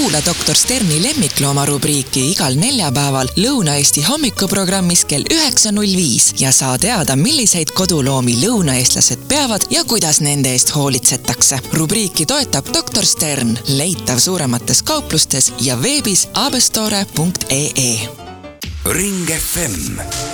Kuula Dr. Sterni lemmikloomarubriiki igal neljapäeval Lõuna-Eesti hommikuprogrammis kell 9.05 ja saa teada, milliseid koduloomi lõunaeestlased peavad ja kuidas nende eest hoolitsetakse. Rubriiki toetab Dr. Stern, leitav suuremates kauplustes ja veebis abestore.ee. Ring FM